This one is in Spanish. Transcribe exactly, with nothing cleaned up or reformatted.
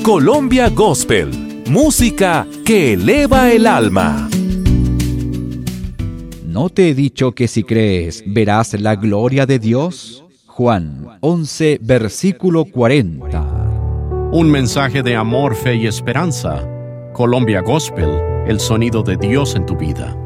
Colombia Gospel, música que eleva el alma. ¿No te he dicho que si crees verás la gloria de Dios? Juan once, versículo cuarenta. Un mensaje de amor, fe y esperanza. Colombia Gospel, el sonido de Dios en tu vida.